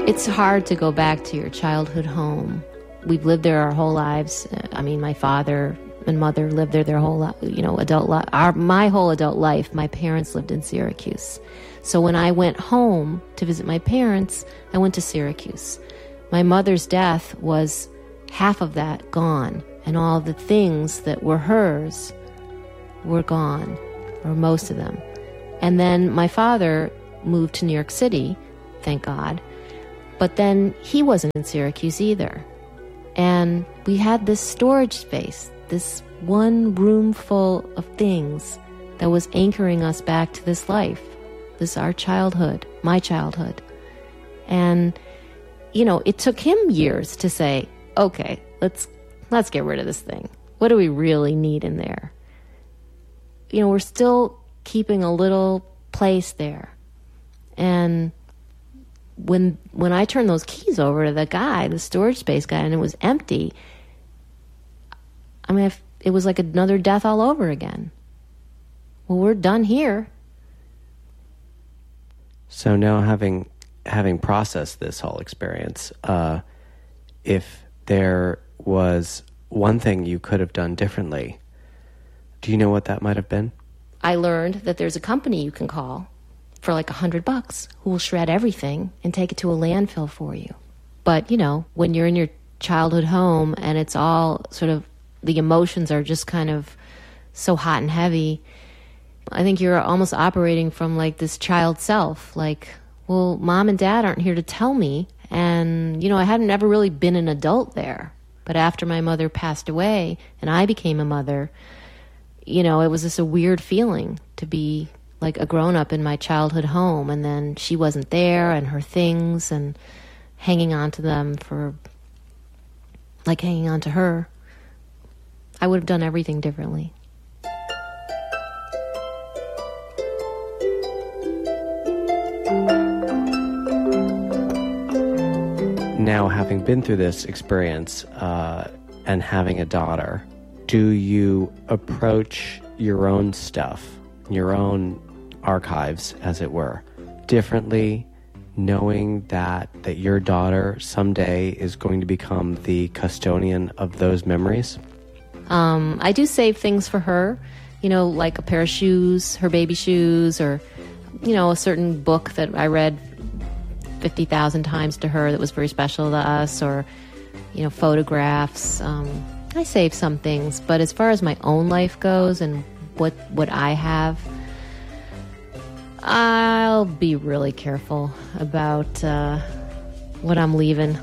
It's hard to go back to your childhood home. We've lived there our whole lives. I mean, my father and mother lived there their whole, adult life. My whole adult life, my parents lived in Syracuse. So when I went home to visit my parents, I went to Syracuse. My mother's death was half of that gone, and all the things that were hers were gone, or most of them. And then my father moved to New York City, thank God. But then he wasn't in Syracuse either. And we had this storage space, this one room full of things that was anchoring us back to this life, this our childhood, my childhood. And, it took him years to say, okay, let's get rid of this thing. What do we really need in there? We're still keeping a little place there. And when I turned those keys over to the storage space guy, and it was empty, it was like another death all over again. Well, we're done here. So now having processed this whole experience, if there was one thing you could have done differently, do you know what that might have been? I learned that there's a company you can call for like $100 who will shred everything and take it to a landfill for you. But, when you're in your childhood home and it's all sort of, the emotions are just kind of so hot and heavy, I think you're almost operating from like this child self, like, well, mom and dad aren't here to tell me. And, I hadn't ever really been an adult there. But after my mother passed away and I became a mother, it was just a weird feeling to be like a grown-up in my childhood home, and then she wasn't there, and her things, and hanging on to them for, like hanging on to her. I would have done everything differently. Now, having been through this experience and having a daughter, do you approach your own stuff, your own archives, as it were, differently, knowing that your daughter someday is going to become the custodian of those memories? I do save things for her, like a pair of shoes, her baby shoes, or, a certain book that I read 50,000 times to her that was very special to us, or, photographs. I save some things, but as far as my own life goes and what I have, I'll be really careful about what I'm leaving.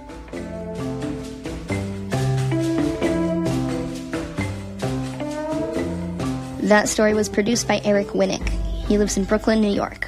That story was produced by Eric Winnick. He lives in Brooklyn, New York.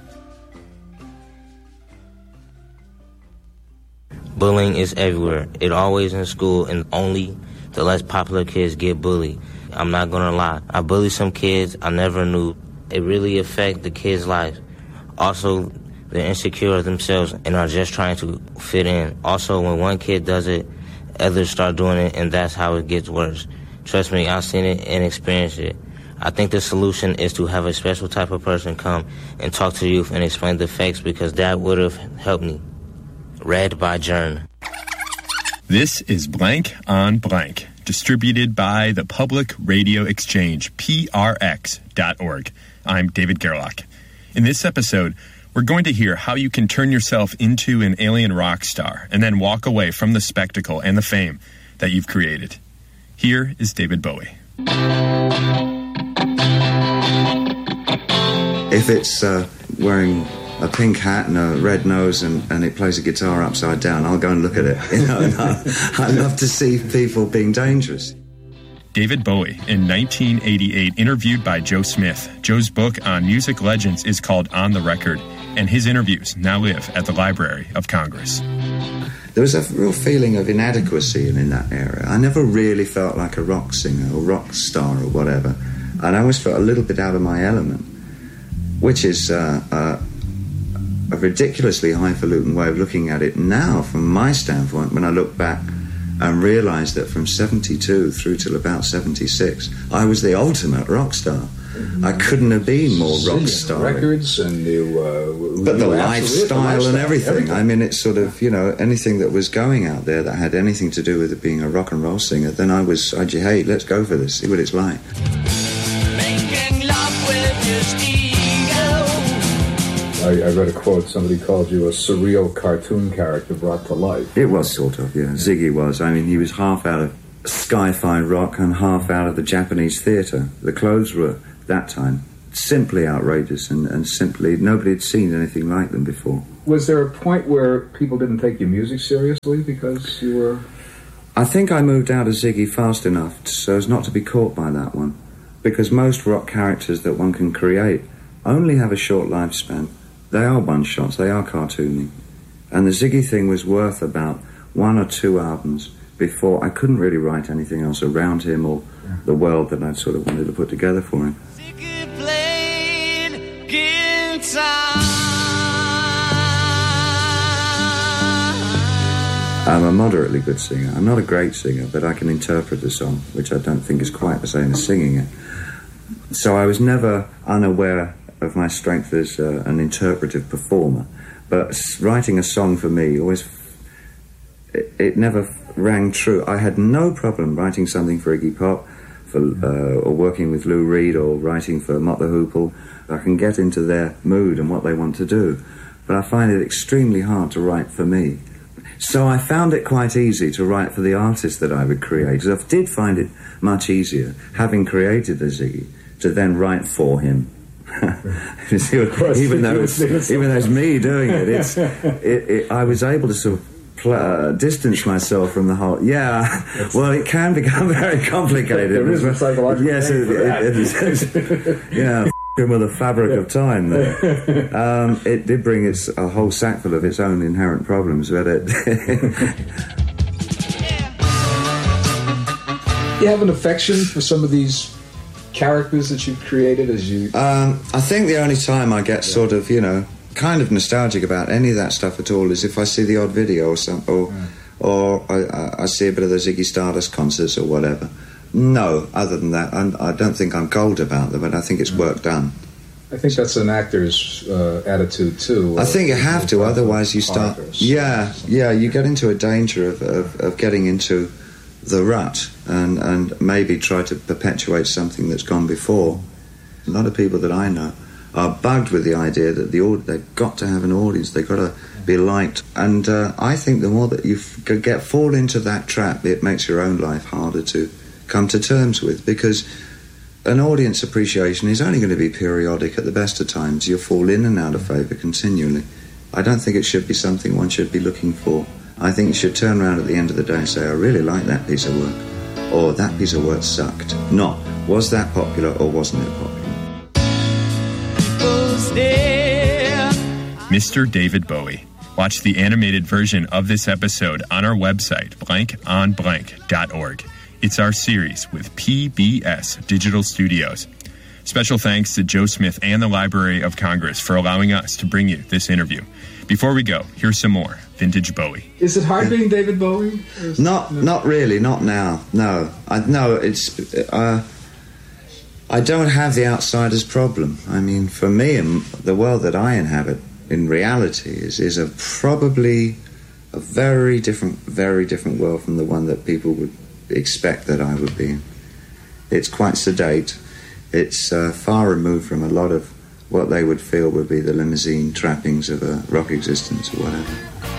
Bullying is everywhere. It always in school, and only the less popular kids get bullied. I'm not gonna lie. I bullied some kids I never knew. It really affects the kids' lives. Also, they're insecure themselves and are just trying to fit in. Also, when one kid does it, others start doing it, and that's how it gets worse. Trust me, I've seen it and experienced it. I think the solution is to have a special type of person come and talk to youth and explain the facts, because that would have helped me. Read by Jern. This is Blank on Blank, distributed by the Public Radio Exchange, PRX.org. I'm David Gerlach. In this episode, we're going to hear how you can turn yourself into an alien rock star and then walk away from the spectacle and the fame that you've created. Here is David Bowie. If it's wearing a pink hat and a red nose and it plays a guitar upside down, I'll go and look at it. I love to see people being dangerous. David Bowie, in 1988, interviewed by Joe Smith. Joe's book on music legends is called On the Record, and his interviews now live at the Library of Congress. There was a real feeling of inadequacy in that era. I never really felt like a rock singer or rock star or whatever. And I always felt a little bit out of my element, which is a ridiculously highfalutin way of looking at it now from my standpoint, when I look back and realise that from 72 through till about 76, I was the ultimate rock star. I couldn't have been more rock star. Records and but the lifestyle and everything. I mean, it's sort of, anything that was going out there that had anything to do with it being a rock and roll singer, then I'd say, hey, let's go for this, see what it's like. Making love with his ego. I read a quote, somebody called you a surreal cartoon character brought to life. It was sort of, yeah. Ziggy was. I mean, he was half out of sci-fi rock and half out of the Japanese theatre. The clothes were, that time, simply outrageous and simply, nobody had seen anything like them before. Was there a point where people didn't take your music seriously because you were... I think I moved out of Ziggy fast enough so as not to be caught by that one. Because most rock characters that one can create only have a short lifespan. They are one-shots, they are cartoony. And the Ziggy thing was worth about 1 or 2 albums before I couldn't really write anything else around him or the world that I'd sort of wanted to put together for him. Ziggy played guitar. I'm a moderately good singer. I'm not a great singer, but I can interpret a song, which I don't think is quite the same as singing it. So I was never unaware of my strength as an interpretive performer. But writing a song for me always... It never rang true. I had no problem writing something for Iggy Pop, or working with Lou Reed, or writing for Mott the Hoople. I can get into their mood and what they want to do. But I find it extremely hard to write for me. So I found it quite easy to write for the artist that I would create. I did find it much easier, having created the Ziggy, to then write for him. even though it's me doing it, I was able to sort of distance myself from the whole. Yeah, well, it can become very complicated. There is a psychological. Yes, it is. Yeah, with the fabric of time there. It did bring a whole sack full of its own inherent problems, but it. You have an affection for some of these characters that you've created as you... I think the only time I get sort of, kind of nostalgic about any of that stuff at all is if I see the odd video or I see a bit of the Ziggy Stardust concerts or whatever. No, other than that, I don't think I'm cold about them, but I think it's work done. I think that's an actor's attitude too. I think you have to, otherwise you start... Yeah, you get into a danger of getting into the rut and maybe try to perpetuate something that's gone before. A lot of people that I know are bugged with the idea that they've got to have an audience, they've got to be liked. And I think the more that you fall into that trap, it makes your own life harder to come to terms with, because an audience appreciation is only going to be periodic at the best of times. You'll fall in and out of favour continually. I don't think it should be something one should be looking for. I think you should turn around at the end of the day and say, I really like that piece of work, or that piece of work sucked. Not, was that popular or wasn't it popular? Mr. David Bowie. Watch the animated version of this episode on our website, blankonblank.org. It's our series with PBS Digital Studios. Special thanks to Joe Smith and the Library of Congress for allowing us to bring you this interview. Before we go, here's some more vintage Bowie. Is it hard being David Bowie? Not really, not now. No, it's. I don't have the outsider's problem. I mean, for me, the world that I inhabit in reality is probably a very different world from the one that people would expect that I would be in. It's quite sedate. It's far removed from a lot of what they would feel would be the limousine trappings of a rock existence or whatever.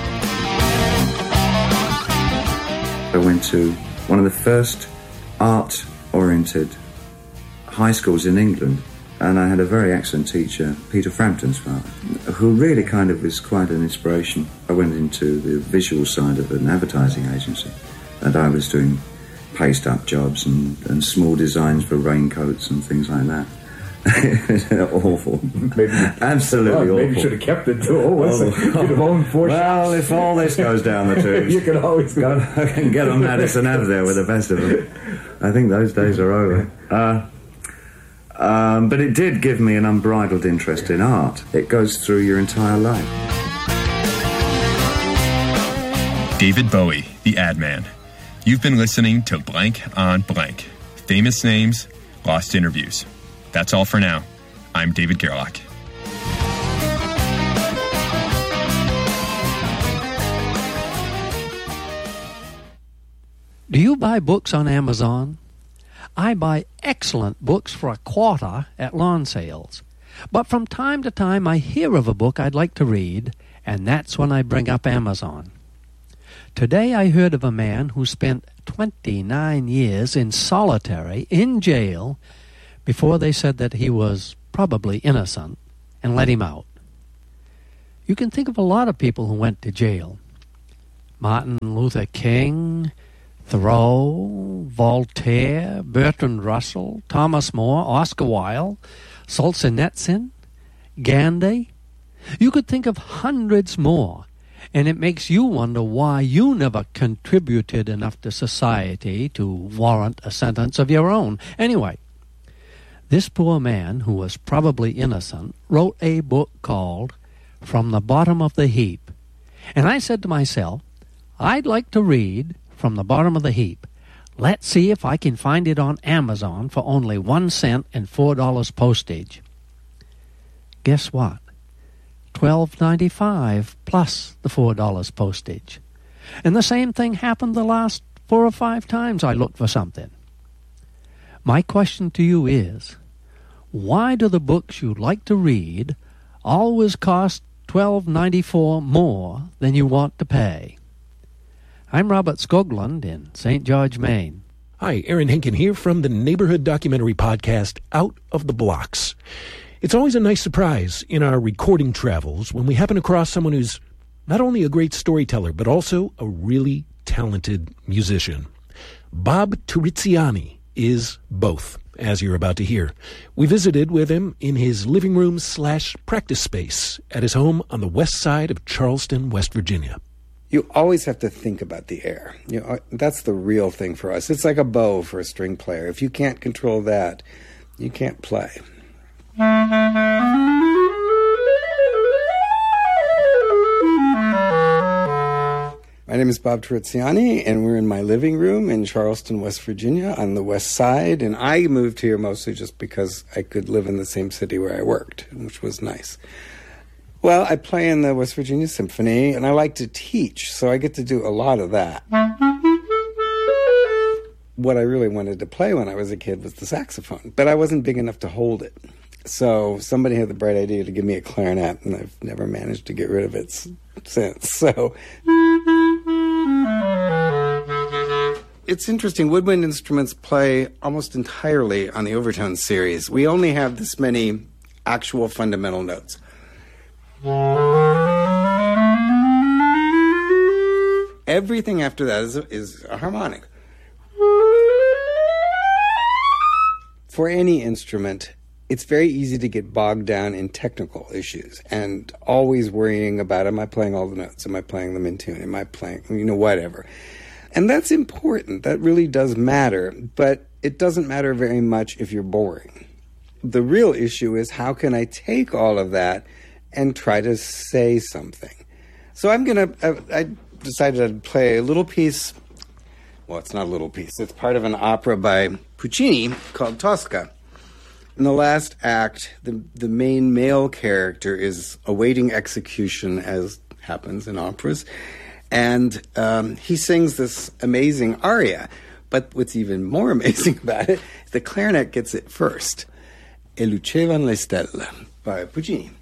I went to one of the first art-oriented high schools in England, and I had a very excellent teacher, Peter Frampton's father, who really kind of was quite an inspiration. I went into the visual side of an advertising agency, and I was doing paste-up jobs and small designs for raincoats and things like that. Awful. Absolutely awful. Maybe you should have kept it too. You'd have owned 4 Well, if all this goes down the tubes, you can always go and get on Madison Ave there with the best of them. I think those days are over. But it did give me an unbridled interest in art. It goes through your entire life. David Bowie, the ad man. You've been listening to Blank on Blank. Famous names, lost interviews. That's all for now. I'm David Gerlach. Do you buy books on Amazon? I buy excellent books for $1 at lawn sales. But from time to time I hear of a book I'd like to read, and that's when I bring up Amazon. Today I heard of a man who spent 29 years in solitary, in jail, before they said that he was probably innocent and let him out. You can think of a lot of people who went to jail. Martin Luther King, Thoreau, Voltaire, Bertrand Russell, Thomas More, Oscar Wilde, Solzhenitsyn, Gandhi. You could think of hundreds more, and it makes you wonder why you never contributed enough to society to warrant a sentence of your own. Anyway, this poor man, who was probably innocent, wrote a book called From the Bottom of the Heap. And I said to myself, I'd like to read From the Bottom of the Heap. Let's see if I can find it on Amazon for only 1 cent and $4 postage. Guess what? $12.95 plus the $4 postage. And the same thing happened the last 4 or 5 times I looked for something. My question to you is, why do the books you like to read always cost $12.94 more than you want to pay? I'm Robert Skoglund in St. George, Maine. Hi, Aaron Henkin here from the neighborhood documentary podcast Out of the Blocks. It's always a nice surprise in our recording travels when we happen across someone who's not only a great storyteller, but also a really talented musician. Bob Turiziani is both, as you're about to hear. We visited with him in his living room / practice space at his home on the west side of Charleston, West Virginia. You always have to think about the air. You know, that's the real thing for us. It's like a bow for a string player. If you can't control that, you can't play. My name is Bob Turiziani, and we're in my living room in Charleston, West Virginia, on the west side. And I moved here mostly just because I could live in the same city where I worked, which was nice. Well, I play in the West Virginia Symphony, and I like to teach, so I get to do a lot of that. What I really wanted to play when I was a kid was the saxophone, but I wasn't big enough to hold it. So somebody had the bright idea to give me a clarinet, and I've never managed to get rid of it since. So it's interesting. Woodwind instruments play almost entirely on the overtone series. We only have this many actual fundamental notes. Everything after that is a harmonic. For any instrument, it's very easy to get bogged down in technical issues and always worrying about, am I playing all the notes? Am I playing them in tune? Am I playing, whatever. And that's important. That really does matter, but it doesn't matter very much if you're boring. The real issue is, how can I take all of that and try to say something? So I decided I'd play a little piece. Well, it's not a little piece. It's part of an opera by Puccini called Tosca. In the last act, the main male character is awaiting execution, as happens in operas, and he sings this amazing aria. But what's even more amazing about it, the clarinet gets it first. E lucevan le stelle by Puccini.